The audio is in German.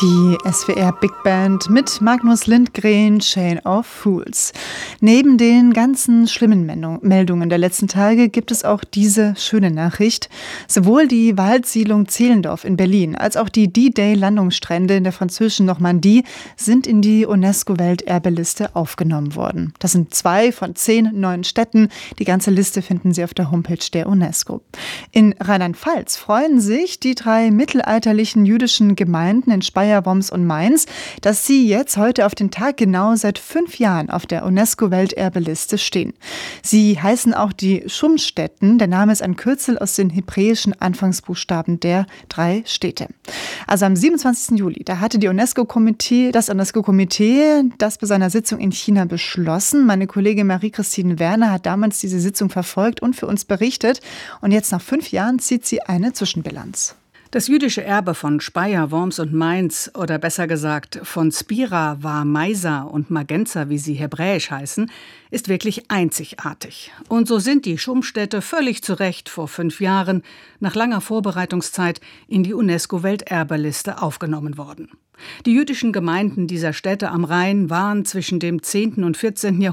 Die SWR Big Band mit Magnus Lindgren, Chain of Fools. Neben den ganzen schlimmen Meldungen der letzten Tage gibt es auch diese schöne Nachricht. Sowohl die Waldsiedlung Zehlendorf in Berlin als auch die D-Day-Landungsstrände in der französischen Normandie sind in die UNESCO-Welterbeliste aufgenommen worden. Das sind 2 von 10 neuen Städten. Die ganze Liste finden Sie auf der Homepage der UNESCO. In Rheinland-Pfalz freuen sich die 3 mittelalterlichen jüdischen Gemeinden in Speyer, Worms und Mainz, dass sie jetzt heute auf den Tag genau seit 5 Jahren auf der UNESCO-Welterbeliste stehen. Sie heißen auch die Schumstätten. Der Name ist ein Kürzel aus den hebräischen Anfangsbuchstaben der 3 Städte. Also am 27. Juli, da hatte das UNESCO-Komitee das bei seiner Sitzung in China beschlossen. Meine Kollegin Marie-Christine Werner hat damals diese Sitzung verfolgt und für uns berichtet. Und jetzt nach 5 Jahren zieht sie eine Zwischenbilanz. Das jüdische Erbe von Speyer, Worms und Mainz, oder besser gesagt von Spira, Var, Maisa und Magenza, wie sie hebräisch heißen, ist wirklich einzigartig. Und so sind die Schumstädte völlig zu Recht vor 5 Jahren, nach langer Vorbereitungszeit, in die UNESCO-Welterbeliste aufgenommen worden. Die jüdischen Gemeinden dieser Städte am Rhein waren zwischen dem 10. und 14. Jahrhundert